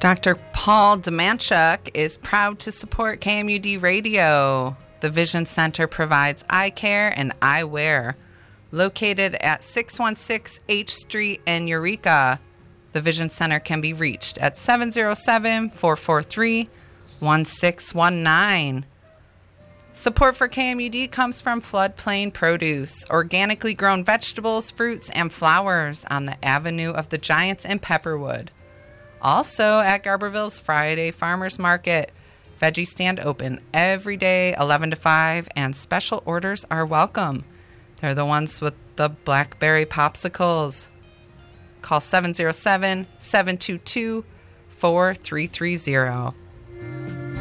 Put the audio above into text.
Dr. Paul Demanchuk is proud to support KMUD Radio. The Vision Center provides eye care and eyewear. Located at 616 H Street in Eureka, the Vision Center can be reached at 707-443-1619. Support for KMUD comes from Floodplain Produce, organically grown vegetables, fruits, and flowers on the Avenue of the Giants in Pepperwood. Also at Garberville's Friday Farmers Market. Veggie stand open every day, 11 to 5, and special orders are welcome. They're the ones with the blackberry popsicles. Call 707-722-4330.